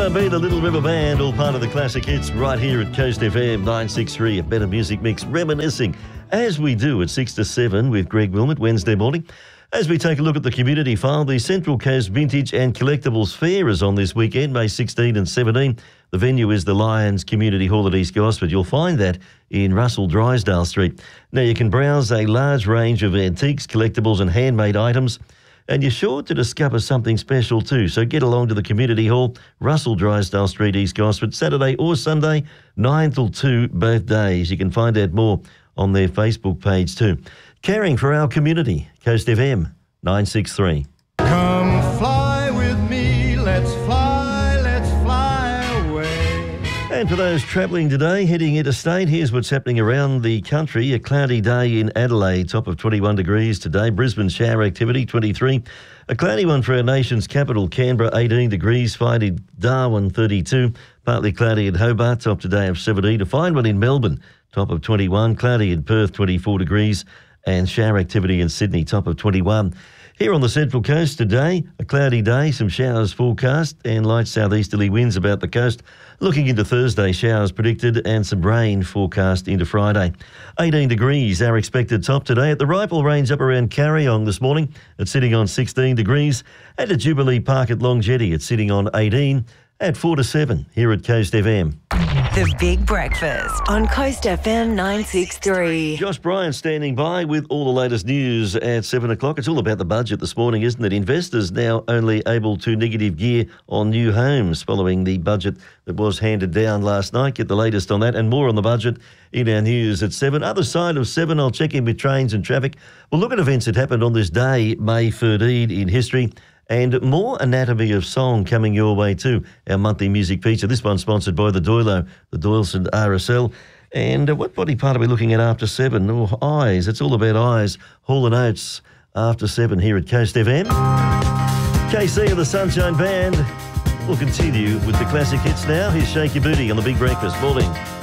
R&B, the Little River Band, all part of the classic hits right here at Coast FM 963, a better music mix, reminiscing as we do at 6 to 7 with Greg Wilmot Wednesday morning. As we take a look at the community file, the Central Coast Vintage and Collectibles Fair is on this weekend, May 16 and 17. The venue is the Lions Community Hall at East Gosford. You'll find that in Russell Drysdale Street. Now, you can browse a large range of antiques, collectibles and handmade items, and you're sure to discover something special too. So get along to the Community Hall, Russell Drysdale Street, East Gosford, Saturday or Sunday, 9 till 2 both days. You can find out more on their Facebook page too. Caring for our community, Coast FM 963. Come fly with me, let's fly away. And for those travelling today, heading interstate, here's what's happening around the country. A cloudy day in Adelaide, top of 21 degrees today. Brisbane shower activity, 23. A cloudy one for our nation's capital, Canberra, 18 degrees. Fine in Darwin, 32. Partly cloudy in Hobart, top today of 17. A fine one in Melbourne, top of 21. Cloudy in Perth, 24 degrees. And shower activity in Sydney, top of 21. Here on the Central Coast today, a cloudy day, some showers forecast and light southeasterly winds about the coast. Looking into Thursday, showers predicted and some rain forecast into Friday. 18 degrees, our expected top today. At the Rifle Range up around Carryong this morning, it's sitting on 16 degrees. At the Jubilee Park at Long Jetty, it's sitting on 18. At 4 to 7 here at Coast FM. The Big Breakfast on Coast FM 963. Josh Bryan standing by with all the latest news at 7 o'clock. It's all about the budget this morning, isn't it? Investors now only able to negative gear on new homes following the budget that was handed down last night. Get the latest on that and more on the budget in our news at 7. Other side of 7, I'll check in with trains and traffic. We'll look at events that happened on this day, May 13 in history. And more Anatomy of Song coming your way too, our monthly music feature. This one sponsored by the Doilo, the Doyleson RSL. And what body part are we looking at after 7? Oh, eyes. It's all about eyes. Hall & Oates after 7 here at Coast FM. KC of the Sunshine Band will continue with the classic hits now. Here's Shake Your Booty on the Big Breakfast. Morning.